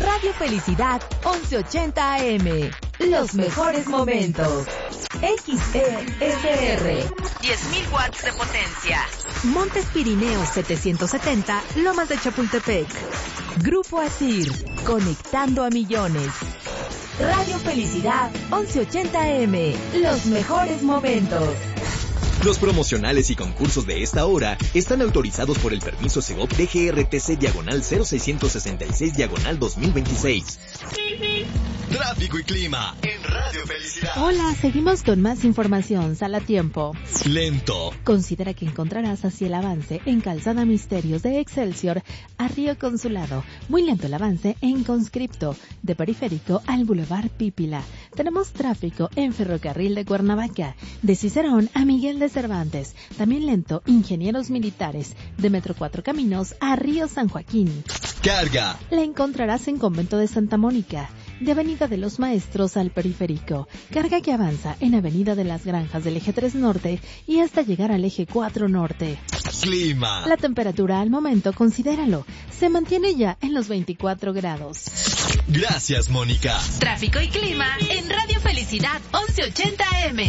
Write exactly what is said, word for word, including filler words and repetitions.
Radio Felicidad once ochenta A M. Los mejores momentos. X E S R. diez mil watts de potencia. Montes Pirineos setecientos setenta, Lomas de Chapultepec. Grupo Asir, conectando a millones. Radio Felicidad once ochenta A M. Los mejores momentos. Los promocionales y concursos de esta hora están autorizados por el permiso Segov D G R T C diagonal cero seiscientos sesenta y seis diagonal dos mil veintiséis. Tráfico y clima en Radio Felicidad. Hola, seguimos con más información. Sal a tiempo. Lento. Considera que encontrarás así el avance en Calzada Misterios de Excelsior a Río Consulado. Muy lento el avance en Conscripto, de Periférico al Boulevard Pípila. Tenemos tráfico en Ferrocarril de Cuernavaca, de Cicerón a Miguel de Cervantes. También lento Ingenieros Militares, de Metro Cuatro Caminos a Río San Joaquín. Carga. La encontrarás en Convento de Santa Mónica, de Avenida de los Maestros al Periférico. Carga que avanza en Avenida de las Granjas del Eje tres Norte y hasta llegar al Eje cuatro Norte. Clima. La temperatura al momento, considéralo, se mantiene ya en los veinticuatro grados. Gracias, Mónica. Tráfico y clima en Radio Felicidad once ochenta A M.